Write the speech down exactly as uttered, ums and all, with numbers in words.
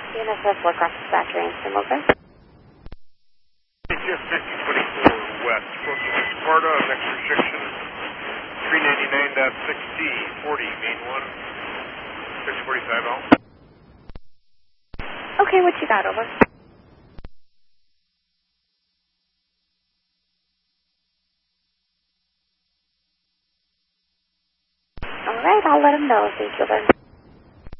C N S S Warcraft Dispatch Ransom, over. H F fifty twenty-four West, approaching Sparta, next restriction, three ninety-nine point six D, forty, main one, six forty-five L. Okay, what you got, over? All right, I'll let him know. Thank you, over.